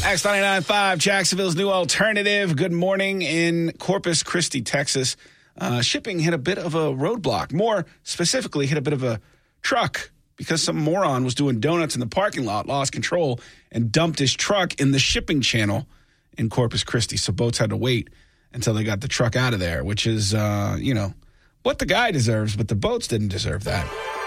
X99.5, Jacksonville's new alternative. Good morning in Corpus Christi, Texas. Shipping hit a bit of a roadblock. More specifically, hit a bit of a truck because some moron was doing donuts in the parking lot, lost control, and dumped his truck in the shipping channel in Corpus Christi. So boats had to wait until they got the truck out of there, which is, what the guy deserves, but the boats didn't deserve that.